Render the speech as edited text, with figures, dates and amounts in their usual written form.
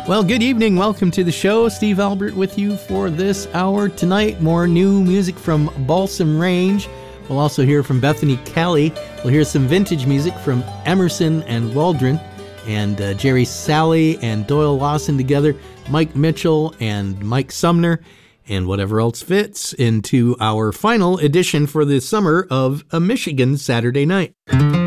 Well, good evening. Welcome to the show. Steve Albert with you for this hour tonight. More new music from Balsam Range. We'll also hear from Bethany Kelly. We'll hear some vintage music from Emerson and Waldron, and Jerry Salley and Doyle Lawson together, Mike Mitchell and Mike Sumner, and whatever else fits into our final edition for the summer of A Michigan Saturday Night.